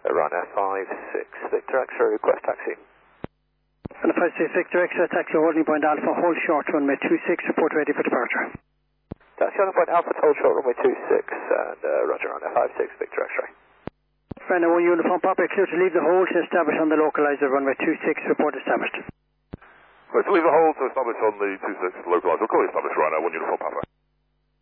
Runner 56 Victor X-ray, request taxi. Runner 56 Victor X-ray, taxi holding point Alpha, hold short, runway 26, report ready for departure. Taxi holding point Alpha, hold short, runway 26, and roger, runner 56 Victor X-ray. Runner 1 uniform Papa, clear to leave the hold to establish on the localizer, runway 26, report established. Right, to leave the hold to establish on the 26 localizer, we'll call you established, Runner 1 uniform Papa.